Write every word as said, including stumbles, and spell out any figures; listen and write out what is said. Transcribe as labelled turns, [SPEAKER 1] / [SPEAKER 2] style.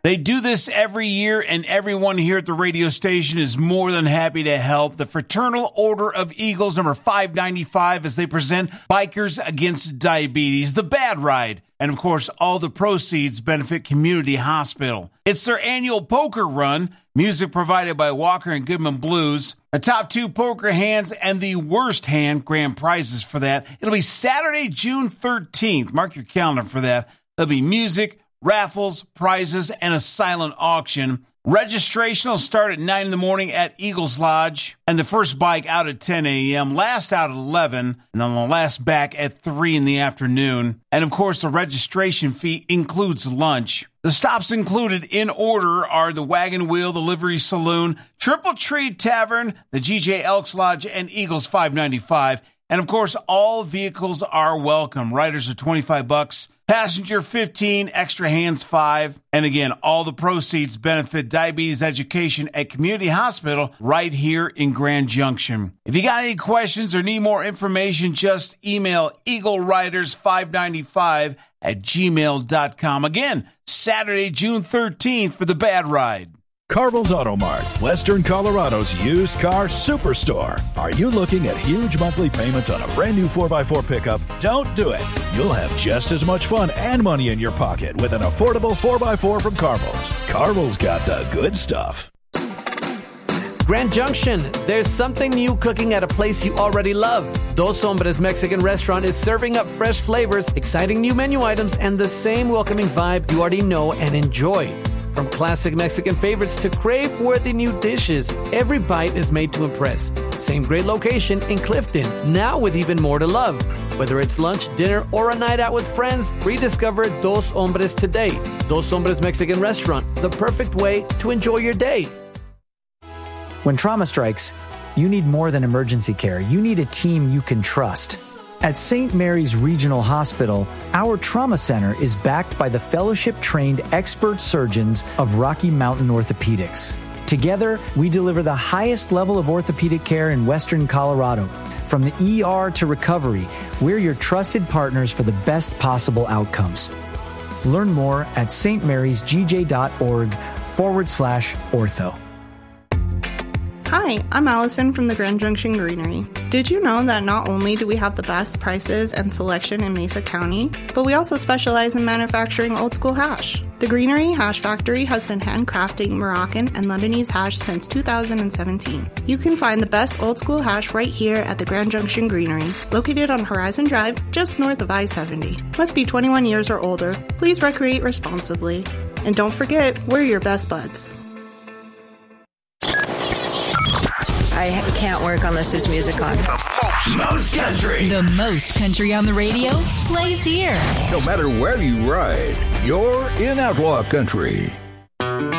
[SPEAKER 1] They do this every year, and everyone here at the radio station is more than happy to help. The Fraternal Order of Eagles, number five ninety-five, as they present Bikers Against Diabetes, The Bad Ride. And, of course, all the proceeds benefit Community Hospital. It's their annual poker run, music provided by Walker and Goodman Blues. The top two poker hands and the worst hand, grand prizes for that. It'll be Saturday, June thirteenth. Mark your calendar for that. There'll be music, raffles, prizes, and a silent auction. Registration will start at nine in the morning at Eagles Lodge, and the first bike out at ten a.m., last out at eleven, and then the last back at three in the afternoon. And, of course, the registration fee includes lunch. The stops included in order are the Wagon Wheel, the Livery Saloon, Triple Tree Tavern, the G J Elks Lodge, and Eagles five ninety-five. And, of course, all vehicles are welcome. Riders are twenty-five bucks. Passenger fifteen, extra hands five. And again, all the proceeds benefit diabetes education at Community Hospital right here in Grand Junction. If you got any questions or need more information, just email eagle riders five ninety-five at gmail dot com. Again, Saturday, June thirteenth for the Bad Ride.
[SPEAKER 2] Carville's Auto Mart, Western Colorado's used car superstore. Are you looking at huge monthly payments on a brand new four by four pickup? Don't do it. You'll have just as much fun and money in your pocket with an affordable four by four from Carville's. Carville's got the good stuff.
[SPEAKER 3] Grand Junction, there's something new cooking at a place you already love. Dos Hombres Mexican Restaurant is serving up fresh flavors, exciting new menu items, and the same welcoming vibe you already know and enjoy. From classic Mexican favorites to crave-worthy new dishes, every bite is made to impress. Same great location in Clifton, now with even more to love. Whether it's lunch, dinner, or a night out with friends, rediscover Dos Hombres today. Dos Hombres Mexican Restaurant, the perfect way to enjoy your day.
[SPEAKER 4] When trauma strikes, you need more than emergency care. You need a team you can trust. At Saint Mary's Regional Hospital, our trauma center is backed by the fellowship-trained expert surgeons of Rocky Mountain Orthopedics. Together, we deliver the highest level of orthopedic care in Western Colorado. From the E R to recovery, we're your trusted partners for the best possible outcomes. Learn more at stmarysgj.org forward slash ortho.
[SPEAKER 5] Hi, I'm Allison from the Grand Junction Greenery. Did you know that not only do we have the best prices and selection in Mesa County, but we also specialize in manufacturing old school hash? The Greenery Hash Factory has been handcrafting Moroccan and Lebanese hash since two thousand seventeen. You can find the best old school hash right here at the Grand Junction Greenery, located on Horizon Drive, just north of I seventy. Must be twenty-one years or older. Please recreate responsibly. And don't forget, we're your best buds.
[SPEAKER 6] I can't work unless there's music on.
[SPEAKER 7] Most country.
[SPEAKER 8] The most country on the radio plays here.
[SPEAKER 7] No matter where you ride, you're in Outlaw Country.